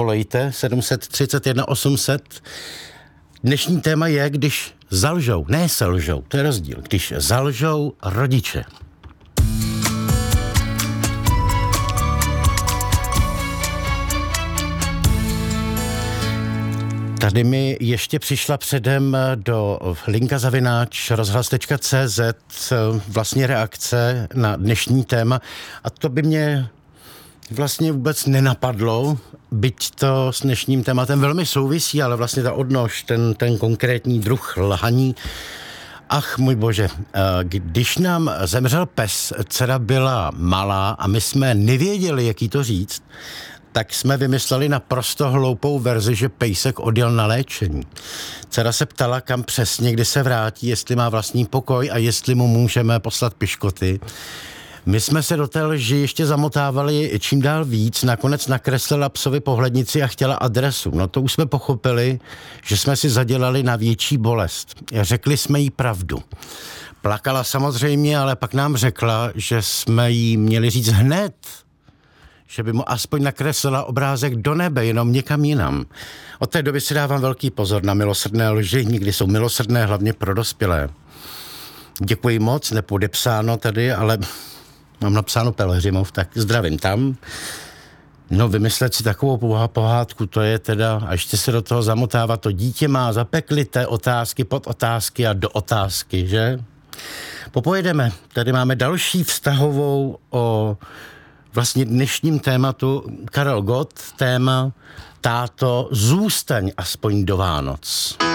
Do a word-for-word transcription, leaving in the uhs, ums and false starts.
volejte sedm set třicet jedna osm set. Dnešní téma je, když zalžou, ne selžou, to je rozdíl, když zalžou rodiče. Tady mi ještě přišla předem do linka zavináč rozhlas tečka cé zet vlastně reakce na dnešní téma a to by mě vlastně vůbec nenapadlo, byť to s dnešním tématem velmi souvisí, ale vlastně ta odnož, ten, ten konkrétní druh lhaní. Ach, můj bože, když nám zemřel pes, dcera byla malá a my jsme nevěděli, jak jí to říct, tak jsme vymysleli naprosto hloupou verzi, že pejsek odjel na léčení. Dcera se ptala, kam přesně, kdy se vrátí, jestli má vlastní pokoj a jestli mu můžeme poslat piškoty. My jsme se do té lži ještě zamotávali čím dál víc, nakonec nakreslila psovi pohlednici a chtěla adresu. No to už jsme pochopili, že jsme si zadělali na větší bolest. Řekli jsme jí pravdu. Plakala samozřejmě, ale pak nám řekla, že jsme jí měli říct hned, že by mu aspoň nakreslila obrázek do nebe, jenom někam jinam. Od té doby si dávám velký pozor na milosrdné lži, nikdy jsou milosrdné hlavně pro dospělé. Děkuji moc, nepodepsáno tady, ale mám napsáno Pelhřimov, tak zdravím tam. No vymyslet si takovou pohádku, to je teda, a ještě se do toho zamotávat, to dítě má zapeklité otázky, pod otázky a do otázky, že? Popojedeme, tady máme další vztahovou o vlastně dnešním tématu Karel Gott, téma táto, zůstaň aspoň do Vánoc.